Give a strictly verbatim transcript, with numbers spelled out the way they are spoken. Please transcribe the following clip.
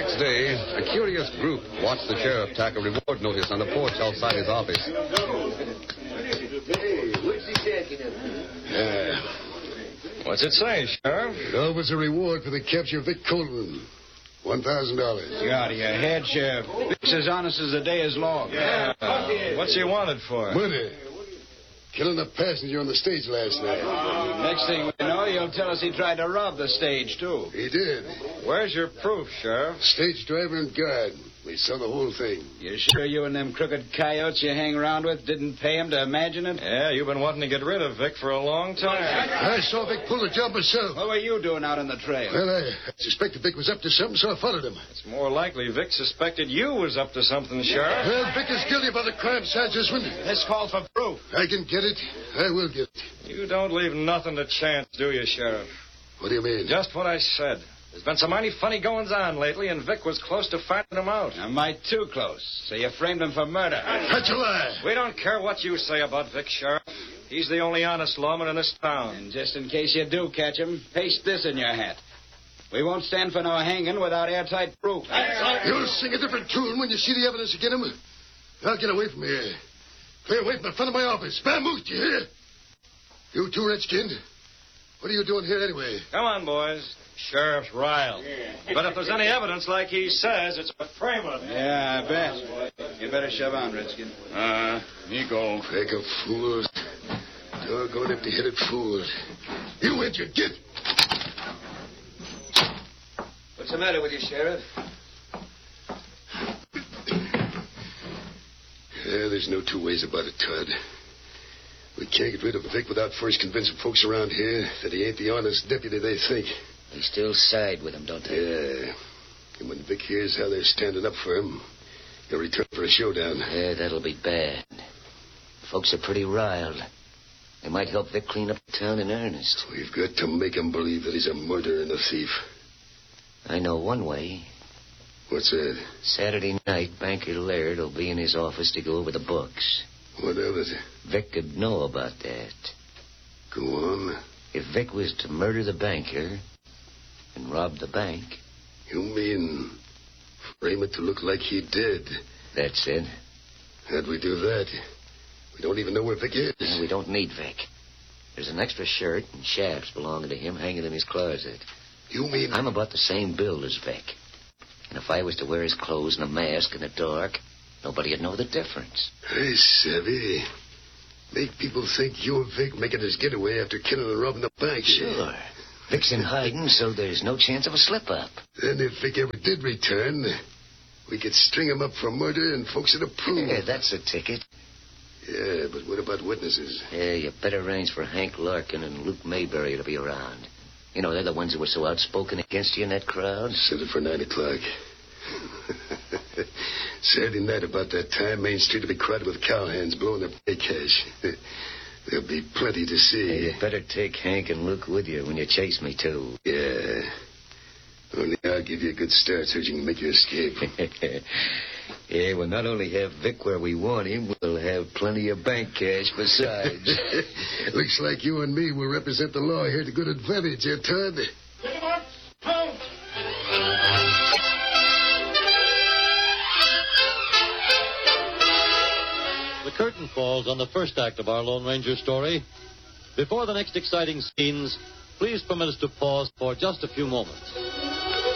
next day, a curious group watched the sheriff tack a reward notice on the porch outside his office. Hey, what's he talking about? Uh, What's it say, Sheriff? it offers a reward for the capture of Vic Colton. One thousand dollars. You're out of your head, Sheriff. Vic's as honest as the day is long. Yeah. Uh, what's he wanted for? Murder. Killing a passenger on the stage last night. Next thing we know, you'll tell us he tried to rob the stage, too. He did. Where's your proof, Sheriff? Stage driver and guard. We saw the whole thing. You sure you and them crooked coyotes you hang around with didn't pay him to imagine it? Yeah, you've been wanting to get rid of Vic for a long time. I saw Vic pull the job myself. What were you doing out on the trail? Well, I suspected Vic was up to something, so I followed him. It's more likely Vic suspected you was up to something, Sheriff. Well, Vic is guilty about the crime, Sarge this one. This calls for proof. I can get it. I will get it. You don't leave nothing to chance, do you, Sheriff? What do you mean? Just what I said. There's been some mighty funny goings-on lately, and Vic was close to finding him out. Now, might too close. So you framed him for murder. That's a lie. We don't care what you say about Vic, Sheriff. He's the only honest lawman in this town. And just in case you do catch him, paste this in your hat. We won't stand for no hanging without airtight proof. You'll sing a different tune when you see the evidence against him. Now get away from here. Clear away from the front of my office. Vamoose, you hear? You too, Redskin. What are you doing here anyway? Come on, boys. Sheriff's riled. Yeah. But if there's any evidence like he says, it's a frame-up. Yeah, I bet. You better shove on, Redskin. Uh, me go. Pack of fools. Doggone empty-headed fools. You went, you get. What's the matter with you, Sheriff? Yeah, there's no two ways about it, Todd. We can't get rid of Vic without first convincing folks around here that he ain't the honest deputy they think. They still side with him, don't they? Yeah. And when Vic hears how they're standing up for him, he'll return for a showdown. Yeah, that'll be bad. Folks are pretty riled. They might help Vic clean up the town in earnest. We've got to make him believe that he's a murderer and a thief. I know one way. What's that? Saturday night, Banker Laird will be in his office to go over the books. What of it? Vic could know about that. Go on. If Vic was to murder the banker and rob the bank... You mean frame it to look like he did? That's it. How'd we do that? We don't even know where Vic is. No, we don't need Vic. There's an extra shirt and shafts belonging to him hanging in his closet. You mean... I'm about the same build as Vic. And if I was to wear his clothes and a mask in the dark, nobody'd know the difference. Hey, savvy. Make people think you're Vic making his getaway after killing and robbing the bank. Sure. Vic's in hiding, so there's no chance of a slip-up. Then if Vic ever did return, we could string him up for murder and folks would approve. Yeah, that's a ticket. Yeah, but what about witnesses? Yeah, you better arrange for Hank Larkin and Luke Mayberry to be around. You know, they're the ones who were so outspoken against you in that crowd. Set it for nine o'clock. Saturday night about that time, Main Street will be crowded with cowhands blowing their pay cash. There'll be plenty to see. Hey, you better take Hank and Luke with you when you chase me, too. Yeah. Only I'll give you a good start so you can make your escape. Yeah, we'll not only have Vic where we want him, we'll have plenty of bank cash besides. Looks like you and me will represent the law here to good advantage, eh, Todd? The curtain falls on the first act of our Lone Ranger story. Before the next exciting scenes, please permit us to pause for just a few moments.